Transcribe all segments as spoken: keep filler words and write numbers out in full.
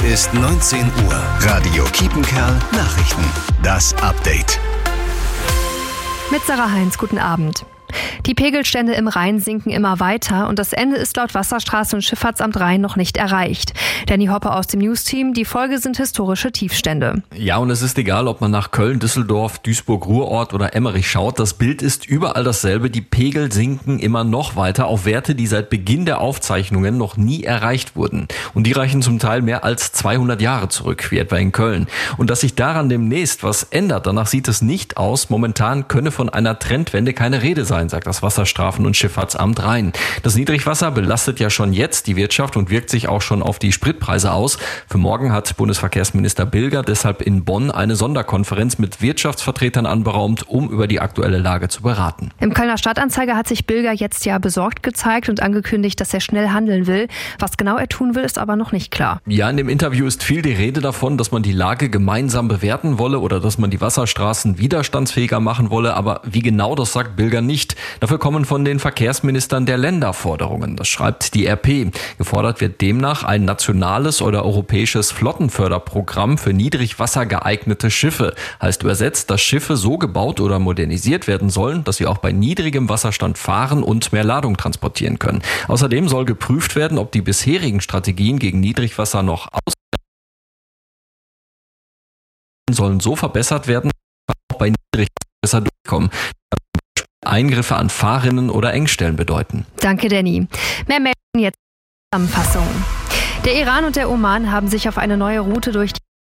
ist neunzehn Uhr. Radio Kiepenkerl Nachrichten. Das Update. Mit Sarah Heinz, guten Abend. Die Pegelstände im Rhein sinken immer weiter und das Ende ist laut Wasserstraßen- und Schifffahrtsamt Rhein noch nicht erreicht. Danny Hoppe aus dem News-Team, die Folge sind historische Tiefstände. Ja, und es ist egal, ob man nach Köln, Düsseldorf, Duisburg, Ruhrort oder Emmerich schaut. Das Bild ist überall dasselbe. Die Pegel sinken immer noch weiter auf Werte, die seit Beginn der Aufzeichnungen noch nie erreicht wurden. Und die reichen zum Teil mehr als zweihundert Jahre zurück, wie etwa in Köln. Und dass sich daran demnächst was ändert, danach sieht es nicht aus. Momentan könne von einer Trendwende keine Rede sein, sagt das Wasserstrafen- und Schifffahrtsamt Rhein. Das Niedrigwasser belastet ja schon jetzt die Wirtschaft und wirkt sich auch schon auf die Spritpreise aus. Für morgen hat Bundesverkehrsminister Bilger deshalb in Bonn eine Sonderkonferenz mit Wirtschaftsvertretern anberaumt, um über die aktuelle Lage zu beraten. Im Kölner Stadtanzeiger hat sich Bilger jetzt ja besorgt gezeigt und angekündigt, dass er schnell handeln will. Was genau er tun will, ist aber noch nicht klar. Ja, in dem Interview ist viel die Rede davon, dass man die Lage gemeinsam bewerten wolle oder dass man die Wasserstraßen widerstandsfähiger machen wolle. Aber wie genau, das sagt Bilger nicht. Dafür kommen von den Verkehrsministern der Länder Forderungen. Das schreibt die R P. Gefordert wird demnach ein nationales oder europäisches Flottenförderprogramm für niedrigwasser geeignete Schiffe. Heißt übersetzt, dass Schiffe so gebaut oder modernisiert werden sollen, dass sie auch bei niedrigem Wasserstand fahren und mehr Ladung transportieren können. Außerdem soll geprüft werden, ob die bisherigen Strategien gegen Niedrigwasser noch aus sollen so verbessert werden, dass auch bei Niedrigwasser besser durchkommen. Eingriffe an Fahrrinnen oder Engstellen bedeuten. Danke, Danny. Mehr melden jetzt Zusammenfassung. Der Iran und der Oman haben sich auf eine neue Route durch die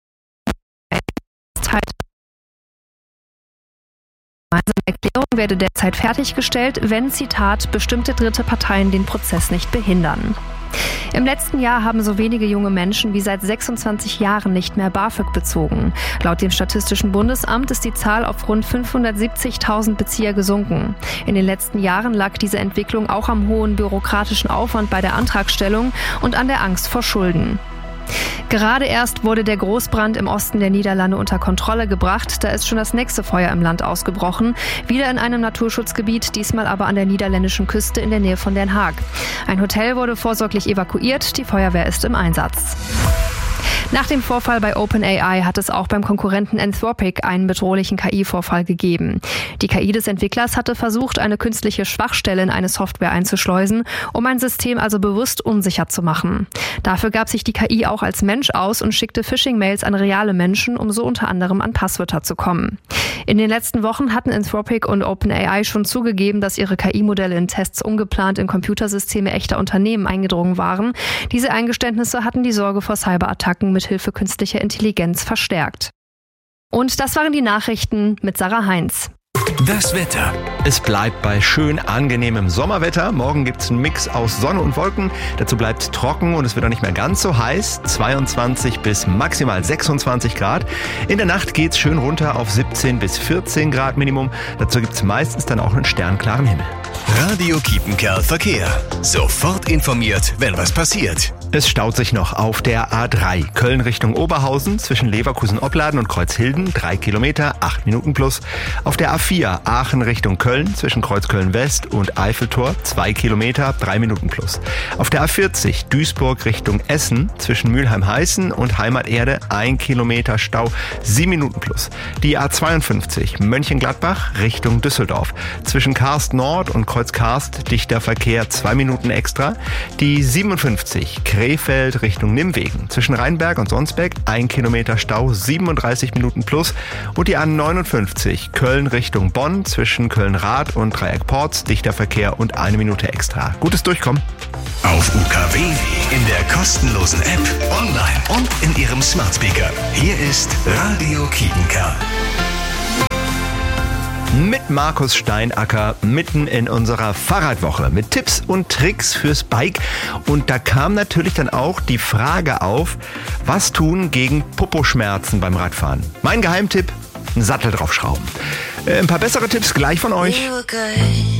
gemeinsame Erklärung werde derzeit fertiggestellt, wenn, Zitat, bestimmte dritte Parteien den Prozess nicht behindern. Im letzten Jahr haben so wenige junge Menschen wie seit sechsundzwanzig Jahren nicht mehr BAföG bezogen. Laut dem Statistischen Bundesamt ist die Zahl auf rund fünfhundertsiebzigtausend Bezieher gesunken. In den letzten Jahren lag diese Entwicklung auch am hohen bürokratischen Aufwand bei der Antragstellung und an der Angst vor Schulden. Gerade erst wurde der Großbrand im Osten der Niederlande unter Kontrolle gebracht. Da ist schon das nächste Feuer im Land ausgebrochen. Wieder in einem Naturschutzgebiet, diesmal aber an der niederländischen Küste in der Nähe von Den Haag. Ein Hotel wurde vorsorglich evakuiert. Die Feuerwehr ist im Einsatz. Nach dem Vorfall bei OpenAI hat es auch beim Konkurrenten Anthropic einen bedrohlichen K I-Vorfall gegeben. Die K I des Entwicklers hatte versucht, eine künstliche Schwachstelle in eine Software einzuschleusen, um ein System also bewusst unsicher zu machen. Dafür gab sich die K I auch als Mensch aus und schickte Phishing-Mails an reale Menschen, um so unter anderem an Passwörter zu kommen. In den letzten Wochen hatten Anthropic und OpenAI schon zugegeben, dass ihre K I-Modelle in Tests ungeplant in Computersysteme echter Unternehmen eingedrungen waren. Diese Eingeständnisse hatten die Sorge vor Cyberattacken mit Hilfe künstlicher Intelligenz verstärkt. Und das waren die Nachrichten mit Sarah Heinz. Das Wetter. Es bleibt bei schön angenehmem Sommerwetter. Morgen gibt es einen Mix aus Sonne und Wolken. Dazu bleibt es trocken und es wird auch nicht mehr ganz so heiß. zweiundzwanzig bis maximal sechsundzwanzig Grad. In der Nacht geht es schön runter auf siebzehn bis vierzehn Grad Minimum. Dazu gibt es meistens dann auch einen sternklaren Himmel. Radio Kiepenkerl Verkehr. Sofort informiert, wenn was passiert. Es staut sich noch auf der A drei. Köln Richtung Oberhausen zwischen Leverkusen-Opladen und Kreuzhilden. Drei Kilometer, acht Minuten plus. Auf der A vier Aachen Richtung Köln zwischen Kreuzköln-West und Eiffeltor. Zwei Kilometer, drei Minuten plus. Auf der A vierzig Duisburg Richtung Essen zwischen Mülheim-Heißen und Heimaterde. Ein Kilometer Stau, sieben Minuten plus. Die A zweiundfünfzig Mönchengladbach Richtung Düsseldorf zwischen Karst Nord und Kreuz-Karst dichter Verkehr, zwei Minuten extra. Die siebenundfünfzig Krefeld Richtung Nimwegen zwischen Rheinberg und Sonsbeck, ein Kilometer Stau, siebenunddreißig Minuten plus. Und die A neunundfünfzig Köln Richtung Bonn zwischen Köln-Rad und Dreieck Porz, dichter Verkehr und eine Minute extra. Gutes Durchkommen. Auf U K W, in der kostenlosen App, online und in Ihrem Smart Speaker. Hier ist Radio Kiepenkerl. Mit Markus Steinacker mitten in unserer Fahrradwoche mit Tipps und Tricks fürs Bike. Und da kam natürlich dann auch die Frage auf, was tun gegen Poposchmerzen beim Radfahren? Mein Geheimtipp, einen Sattel draufschrauben. Äh, ein paar bessere Tipps gleich von euch.